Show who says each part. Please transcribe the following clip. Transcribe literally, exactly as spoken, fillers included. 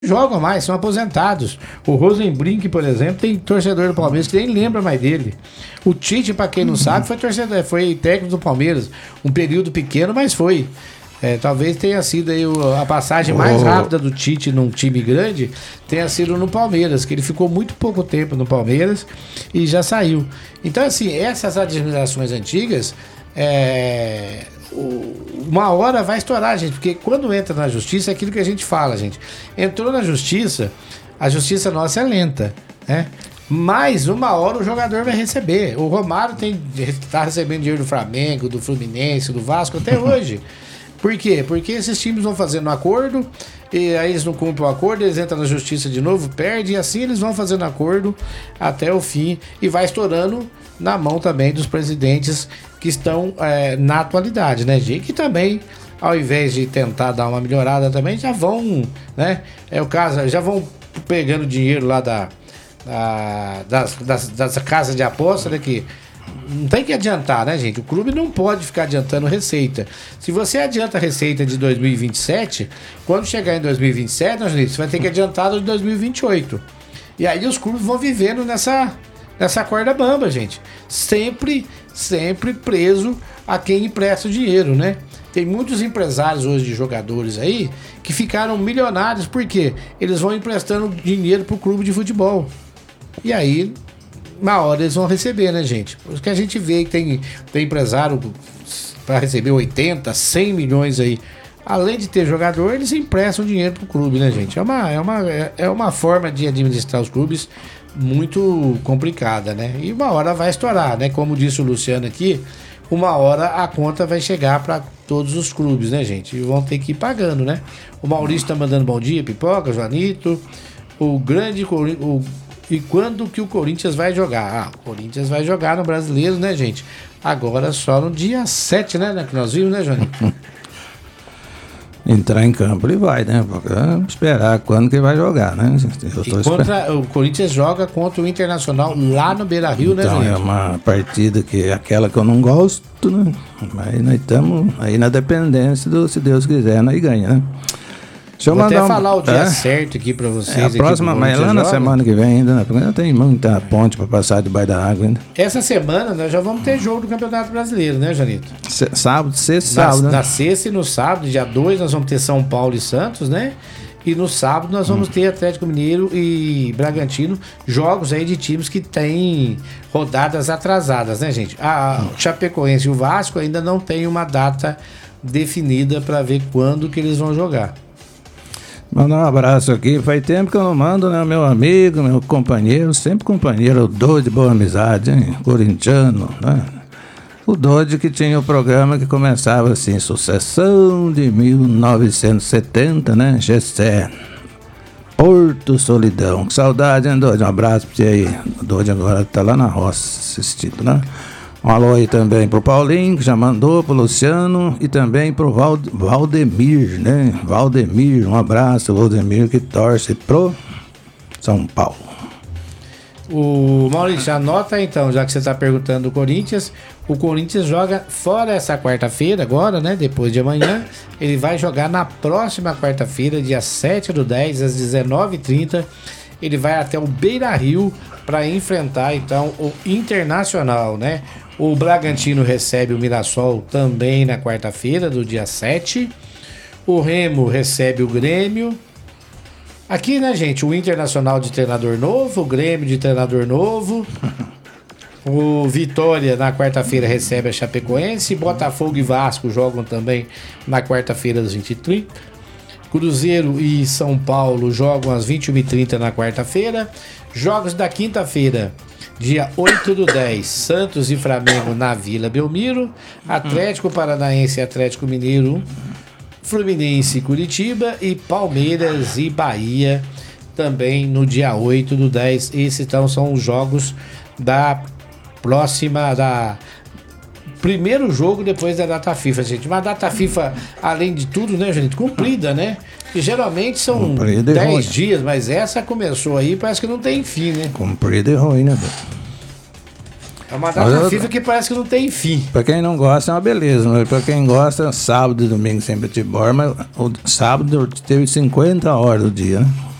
Speaker 1: jogam mais, são aposentados. O Rosenbrink, por exemplo, tem torcedor do Palmeiras que nem lembra mais dele. O Tite, para quem não sabe, foi torcedor, foi técnico do Palmeiras. Um período pequeno, mas foi. É, talvez tenha sido aí o, a passagem mais rápida do Tite num time grande, tenha sido no Palmeiras, que ele ficou muito pouco tempo no Palmeiras e já saiu. Então, assim, essas administrações antigas, é, uma hora vai estourar, gente, porque quando entra na justiça é aquilo que a gente fala, gente. Entrou na justiça, a justiça nossa é lenta, né? Mas uma hora o jogador vai receber. O Romário tem, tá recebendo dinheiro do Flamengo, do Fluminense, do Vasco até hoje. Por quê? Porque esses times vão fazendo acordo, e aí eles não cumprem o acordo, eles entram na justiça de novo, perdem, e assim eles vão fazendo acordo até o fim, e vai estourando na mão também dos presidentes que estão é, na atualidade, né, gente? Que também, ao invés de tentar dar uma melhorada também, já vão, né? É o caso, já vão pegando dinheiro lá da, da das, das, das casas de aposta, né? Que não tem que adiantar, né, gente? O clube não pode ficar adiantando receita. Se você adianta a receita de dois mil e vinte e sete, quando chegar em dois mil e vinte e sete, você vai ter que adiantar de dois mil e vinte e oito. E aí os clubes vão vivendo nessa, nessa corda bamba, gente. Sempre, sempre preso a quem empresta o dinheiro, né? Tem muitos empresários hoje de jogadores aí que ficaram milionários porque eles vão emprestando dinheiro pro clube de futebol. E aí, uma hora eles vão receber, né, gente? Porque a gente vê que tem, tem empresário para receber oitenta, cem milhões aí. Além de ter jogador, eles emprestam dinheiro pro clube, né, gente? É uma, é uma, é uma forma de administrar os clubes muito complicada, né? E uma hora vai estourar, né? Como disse o Luciano aqui, uma hora a conta vai chegar para todos os clubes, né, gente? E vão ter que ir pagando, né? O Maurício tá mandando bom dia, Pipoca, Joanito. O grande... O, E quando que o Corinthians vai jogar? Ah, o Corinthians vai jogar no Brasileiro, né, gente? Agora só no dia sete, né, que nós vimos, né, Joanito?
Speaker 2: Entrar em campo ele vai, né? Vamos esperar quando que ele vai jogar, né? Eu tô
Speaker 1: contra, o Corinthians joga contra o Internacional lá no Beira-Rio, né,
Speaker 2: Então
Speaker 1: gente?
Speaker 2: é uma partida que é aquela que eu não gosto, né? Mas nós estamos aí na dependência do, se Deus quiser, nós ganha, né?
Speaker 1: Deixa eu Vou até
Speaker 2: um,
Speaker 1: falar o dia
Speaker 2: é?
Speaker 1: certo aqui pra vocês.
Speaker 2: É a próxima, mas lá na semana que vem ainda, né? Porque ainda tem muita ponte pra passar debaixo da água ainda.
Speaker 1: Essa semana nós já vamos ter jogo do Campeonato Brasileiro, né, Janito?
Speaker 2: Se, sábado, sexta e
Speaker 1: na,
Speaker 2: sábado, né?
Speaker 1: Na sexta e no sábado, dia dois, nós vamos ter São Paulo e Santos, né? E no sábado nós vamos hum. ter Atlético Mineiro e Bragantino, jogos aí de times que têm rodadas atrasadas, né, gente? A, a Chapecoense e o Vasco ainda não tem uma data definida para ver quando que eles vão jogar.
Speaker 2: Mandar um abraço aqui, faz tempo que eu não mando, né? Meu amigo, meu companheiro, sempre companheiro, o Dodi de boa amizade, hein? Corintiano, né? O Dodi que tinha o programa que começava assim, Sucessão de mil novecentos e setenta, né? Gessé, Porto Solidão. Que saudade, hein, Dodi? Um abraço pra você aí. O Dodi agora tá lá na roça assistindo, né? Um alô aí também pro Paulinho, que já mandou, pro Luciano e também pro Vald- Valdemir, né? Valdemir, um abraço, Valdemir, que torce pro São Paulo.
Speaker 1: O Maurício, anota então, já que você está perguntando do Corinthians, o Corinthians joga fora essa quarta-feira agora, né? Depois de amanhã, ele vai jogar na próxima quarta-feira, dia sete do dez, às dezenove e trinta. Ele vai até o Beira-Rio para enfrentar então o Internacional, né? O Bragantino recebe o Mirassol também na quarta-feira, do dia sete. O Remo recebe o Grêmio. Aqui, né, gente, o Internacional de treinador novo, o Grêmio de treinador novo. O Vitória na quarta-feira recebe a Chapecoense. Botafogo e Vasco jogam também na quarta-feira às vinte e trinta. Cruzeiro e São Paulo jogam às vinte e uma e trinta na quarta-feira. Jogos da quinta-feira, dia oito do dez, Santos e Flamengo na Vila Belmiro. Atlético Paranaense e Atlético Mineiro, Fluminense e Curitiba. E Palmeiras e Bahia também no dia oito do dez. Esses então são os jogos da próxima... da primeiro jogo depois da data FIFA, gente. Uma data FIFA, além de tudo, né, gente, cumprida, né? Que geralmente são dez dias, mas essa começou aí, parece que não tem fim, né?
Speaker 2: Cumprida e ruim, né?
Speaker 1: É uma data
Speaker 2: Eu-
Speaker 1: FIFA que parece que não tem fim.
Speaker 2: Pra quem não gosta é uma beleza, mas pra quem gosta, sábado e domingo sempre futebol, mas o sábado teve cinquenta horas do dia, né?